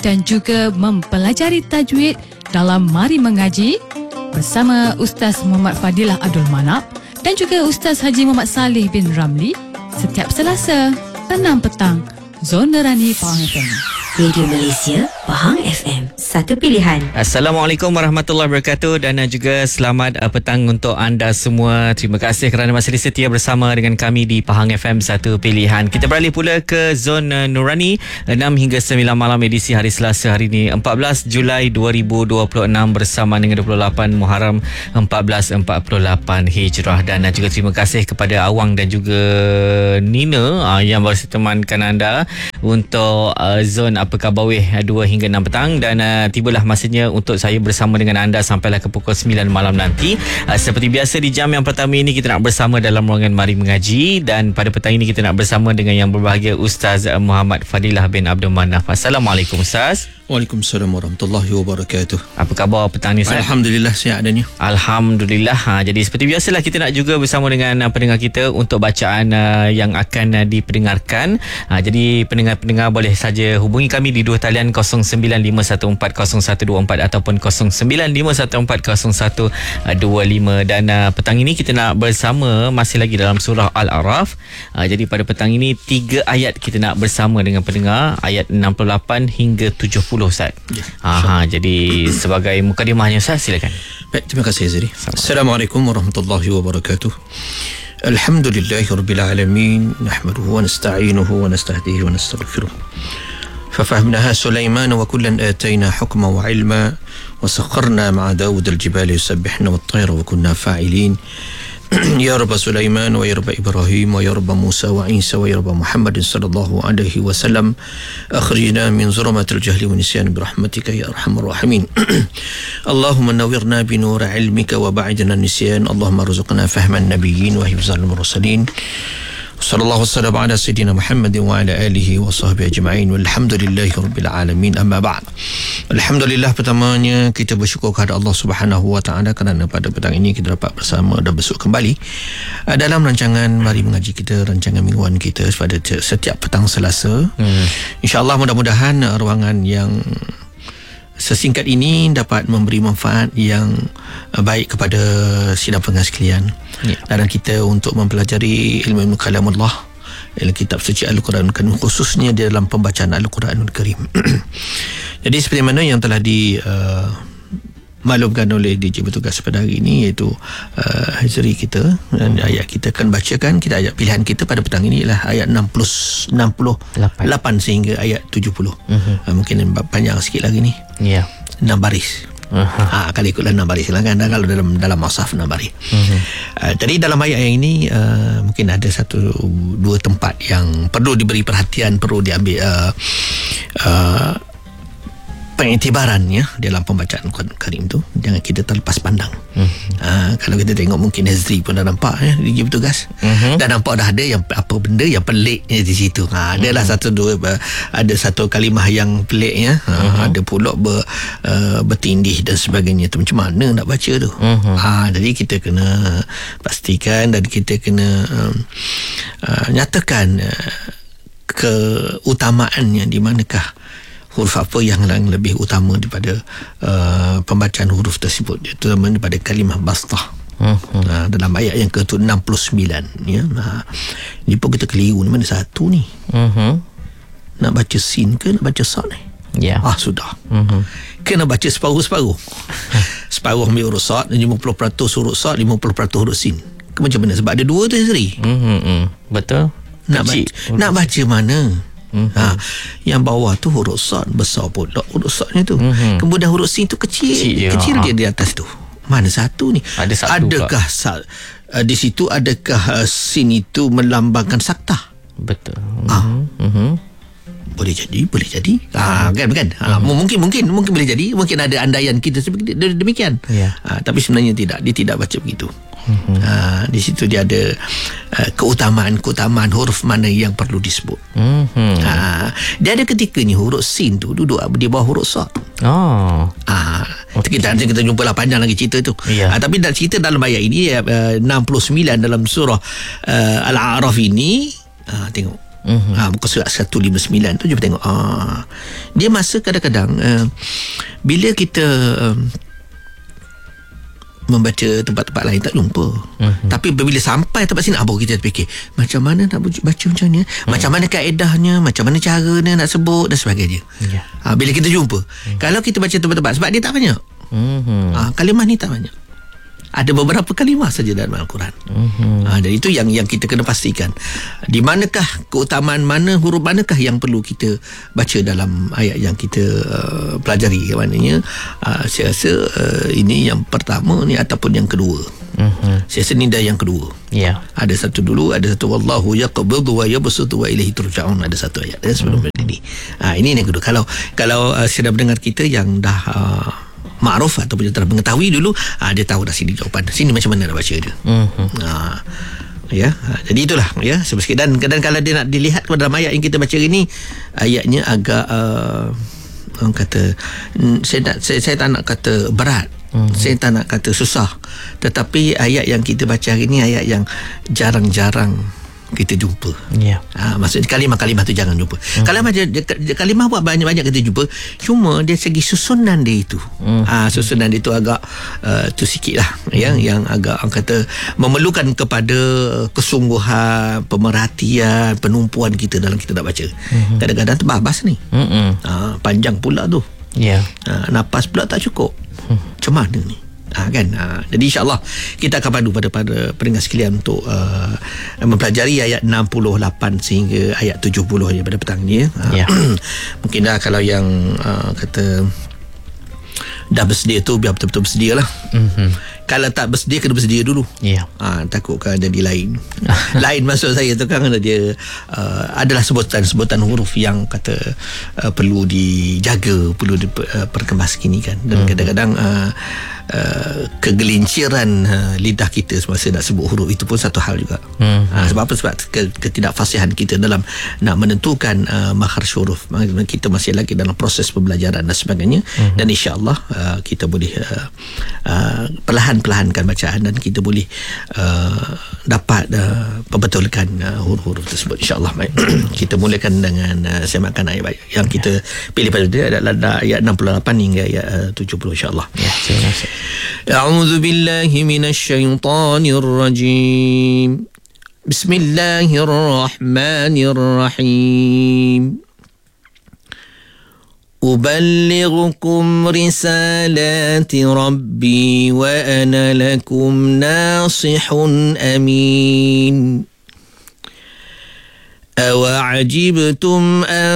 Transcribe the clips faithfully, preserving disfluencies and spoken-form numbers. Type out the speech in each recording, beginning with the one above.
dan juga mempelajari tajwid dalam Mari Mengaji bersama Ustaz Muhammad Fadilah Abdul Manap dan juga Ustaz Haji Muhammad Saleh bin Ramli setiap Selasa enam petang. Zon Nerani Pahang F M. Radio Malaysia, Pahang F M. Satu pilihan. Assalamualaikum warahmatullahi wabarakatuh dan juga selamat uh, petang untuk anda semua. Terima kasih kerana masih setia bersama dengan kami di Pahang F M Satu Pilihan. Kita beralih pula ke Zon uh, Nurani enam hingga sembilan malam edisi hari Selasa hari ini empat belas Julai dua ribu dua puluh enam bersama dengan dua puluh lapan Muharram seribu empat ratus empat puluh lapan Hijrah. Dan uh, juga terima kasih kepada Awang dan juga Nina uh, yang bersetemankan anda untuk uh, Zon Apa Khabar Weh dua hingga enam petang dan uh, tibalah masanya untuk saya bersama dengan anda sampailah ke pukul sembilan malam nanti. Uh, seperti biasa di jam yang pertama ini kita nak bersama dalam ruangan Mari Mengaji dan pada petang ini kita nak bersama dengan yang berbahagia Ustaz Muhammad Fadilah bin Abdul Manap. Assalamualaikum Ustaz. Waalaikumsalam warahmatullahi wabarakatuh. Apa khabar petang ni Ustaz? Alhamdulillah sihat adanya. Alhamdulillah. Ha, jadi seperti biasalah kita nak juga bersama dengan uh, pendengar kita untuk bacaan uh, yang akan uh, diperdengarkan. Ha, jadi pendengar-pendengar boleh saja hubungi kami di dua talian kosong sembilan lima satu empat kosong satu dua empat ataupun kosong sembilan lima satu empat kosong satu dua lima. Dan uh, petang ini kita nak bersama masih lagi dalam surah Al-A'raf. Uh, jadi pada petang ini tiga ayat kita nak bersama dengan pendengar, ayat enam puluh lapan hingga tujuh puluh Ustaz. Ya, Aha, jadi sebagai mukadimahnya Ustaz, silakan. Baik, terima kasih Azri. Assalamualaikum warahmatullahi wabarakatuh. Alhamdulillahirabbil alamin, nahmaduhu wa nasta'inuhu wa nastahdihi wa nastaghfiruh. ففهمناها سليمان وكلا آتينا حكما وعلما وسخرنا مع داود الجبال يسبحن والطير وكنا فاعلين يا رب سليمان ويا رب إبراهيم ويا رب موسى وعيسى ويا رب محمد صلى الله عليه وسلم أخرجنا من ظلمات الجهل والنسيان برحمتك يا أرحم الراحمين اللهم نورنا بنور علمك وبعدنا النسيان اللهم ارزقنا فهم النبيين وحفظ المرسلين Sallallahu wasallam ala sayyidina Muhammadin wa ala alihi wa sahbihi ajma'in walhamdulillahi rabbil alamin amma ba'd. Alhamdulillah, pertamanya kita bersyukur kepada Allah Subhanahu wa taala kerana pada petang ini kita dapat bersama dan bersua kembali dalam rancangan Mari Mengaji kita, rancangan mingguan kita pada setiap petang Selasa. Hmm. InsyaAllah mudah-mudahan ruangan yang sesingkat ini dapat memberi manfaat yang baik kepada sidang pendengar sekalian. Ya. Dalam kita untuk mempelajari ilmu-ilmu kalamullah, dalam kitab suci Al-Quran, khususnya di dalam pembacaan Al-Quranul Karim. Jadi seperti mana yang telah di uh, maklumkan oleh D J bertugas pada hari ini, iaitu uh, Hazri kita, dan ayat kita akan bacakan, kita ayat pilihan kita pada petang ini ialah ayat enam puluh lapan sehingga ayat tujuh puluh. Uh-huh. Uh, mungkin panjang sikit lagi ni. Ya. Yeah. enam baris. Uh-huh. Ha, kalau ikutlah enam baris lah kan, kalau dalam dalam mushaf enam baris. Uh-huh. Uh, jadi dalam ayat yang ini uh, mungkin ada satu dua tempat yang perlu diberi perhatian, perlu diambil uh, uh, pengiktibarannya dalam pembacaan Al-Quran Karim tu. Jangan kita terlepas pandang. Uh-huh. uh, Kalau kita tengok, mungkin Hazri pun dah nampak ya, dia bertugas. Uh-huh. Dah nampak dah ada yang apa benda yang peliknya di situ. Ha, adalah uh-huh. satu dua ada satu kalimah yang pelik ya. Ha, uh-huh. Ada pula ber, uh, bertindih dan sebagainya tu. Macam mana nak baca tu? Uh-huh. Ha, jadi kita kena pastikan dan kita kena uh, uh, nyatakan uh, keutamaannya, di manakah huruf apa yang lebih utama daripada uh, pembacaan huruf tersebut, terutama daripada kalimah bastah. Uh-huh. uh, dalam ayat yang ke enam puluh sembilan ya. Uh, ini pun kita keliru, ni mana satu ni. Uh-huh. Nak baca sin ke nak baca sad ni? Yeah. Ah sudah. Uh-huh. Kena baca separuh-separuh. Separuh ambil huruf sad, lima puluh peratus huruf sad, lima puluh peratus huruf sin. Macam mana? Sebab ada dua tu Hazri. Uh-huh. Betul. Nak baca, nak baca mana? Mm-hmm. Ha, yang bawah tu huruf sad, besar pula huruf sadnya tu. Mm-hmm. Kemudian huruf sin tu kecil, kecil, kecil dia di atas tu. Mana satu ni? Ada satu. Adakah sad, uh, di situ adakah uh, sin itu melambangkan saktah? Betul. Ha. Mm-hmm. Boleh jadi, boleh jadi. Ha, kan kan? Ha, mm-hmm. mungkin mungkin mungkin boleh jadi, mungkin ada andaian kita seperti demikian. Yeah. Ha, tapi sebenarnya tidak, dia tidak baca begitu. Mm-hmm. Uh, di situ dia ada uh, keutamaan-keutamaan huruf mana yang perlu disebut. Mm-hmm. Uh, dia ada ketikanya huruf sin tu duduk di bawah huruf sad. Oh. Uh, okay. Kita kita jumpa lah panjang lagi cerita tu. Yeah. Uh, tapi dalam cerita dalam ayat ini uh, enam puluh sembilan dalam surah uh, Al-A'raf ini, uh, tengok Mm-hmm. Ha, muka surat seratus lima puluh sembilan tu cuba tengok. Ah, dia masa kadang-kadang uh, bila kita uh, membaca tempat-tempat lain tak jumpa. Mm-hmm. Tapi bila sampai tempat sini, baru kita fikir macam mana nak baca macam ni, mm-hmm. macam mana kaedahnya, macam mana caranya nak sebut dan sebagainya. Yeah. Ha, bila kita jumpa, mm-hmm. kalau kita baca tempat-tempat, sebab dia tak banyak. Mm-hmm. Ha, kalimah ni tak banyak. Ada beberapa kalimah saja dalam Al-Quran. Mm-hmm. Ha, dan itu yang yang kita kena pastikan. Di manakah keutamaan mana, huruf manakah yang perlu kita baca dalam ayat yang kita uh, pelajari. Maknanya uh, saya rasa uh, ini yang pertama ni ataupun yang kedua. Mm-hmm. Saya rasa ni dah yang kedua. Yeah. Ada satu dulu, ada satu wallahu yaqbidu wa yabsutu wa ilaihi turja'un, ada satu ayat eh, sebelum mm-hmm. ini. Ha, ini yang kedua. Kalau kalau uh, sedang mendengar kita yang dah uh, ma'ruf ataupun dia telah mengetahui dulu, ha, dia tahu dah sini jawapan, sini macam mana nak baca dia. Mm-hmm. ha, ya ha, jadi itulah ya sikit. Dan kadang kalau dia nak dilihat kepada dalam ayat yang kita baca ini, ayatnya agak uh, orang kata saya tak saya, saya tak nak kata berat, mm-hmm. saya tak nak kata susah, tetapi ayat yang kita baca hari ini ayat yang jarang-jarang kita jumpa. Yeah. Ha, maksudnya kalimah-kalimah tu jangan jumpa. Mm. Kalimah kalimah buat banyak-banyak kita jumpa. Cuma dia segi susunan dia itu. Mm. Ha, susunan dia itu agak uh, tu sikit lah. Mm. Yang, yang agak orang kata memerlukan kepada kesungguhan, pemerhatian, penumpuan kita dalam kita nak baca. Mm-hmm. Kadang-kadang terbabas ni. Ha, panjang pula tu. Yeah. Ha, napas pula tak cukup. Mm. Macam mana ni? Ha, kan? Ha, jadi insyaAllah kita akan padu pada, pada pendengar sekalian untuk uh, mempelajari ayat enam puluh lapan sehingga ayat tujuh puluh pada petang ni. Ha, yeah. Mungkin dah kalau yang uh, kata dah bersedia tu biar betul-betul bersedia lah. Mm-hmm. Kalau tak bersedia, kena bersedia dulu. Yeah. Ha, takutkan jadi lain. Lain maksud saya tu kan dia uh, adalah sebutan-sebutan huruf yang kata uh, perlu dijaga, perlu diperkembangkan. Dan mm-hmm. kadang-kadang uh, Uh, kegelinciran uh, lidah kita semasa nak sebut huruf itu pun satu hal juga. Hmm. Uh, sebab apa? Sebab ke, ketidakfasihan kita dalam nak menentukan uh, makhraj huruf. Kita masih lagi dalam proses pembelajaran dan sebagainya. Hmm. Dan insya-Allah uh, kita boleh uh, uh, perlahan-perlahankan bacaan dan kita boleh uh, dapat uh, perbetulkan uh, huruf-huruf tersebut insya-Allah. Kita mulakan dengan uh, semakan ayat yang kita pilih pada dia adalah ayat enam puluh lapan hingga ayat uh, tujuh puluh insya-Allah. Ya, terima kasih. أعوذ بالله من الشيطان الرجيم بسم الله الرحمن الرحيم أبلغكم رسالات ربي وأنا لكم ناصح أمين أوعجبتم أن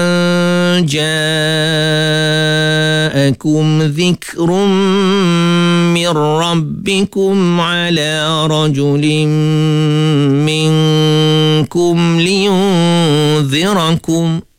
جاءكم ذكر من ربكم على رجل منكم لينذركم